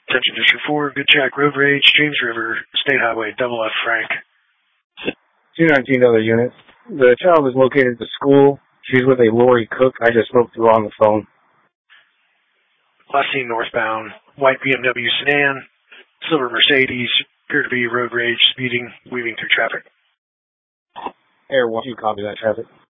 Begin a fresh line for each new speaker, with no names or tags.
Attention District 4, Good Jack Road Rage, James River, State Highway, Double F Frank.
219 other unit. The child is located at the school. She's with a Lori Cook. I just spoke to her on the phone.
Last seen northbound, white BMW sedan, silver Mercedes, appear to be road rage, speeding, weaving through traffic.
Air 1, you copy that traffic.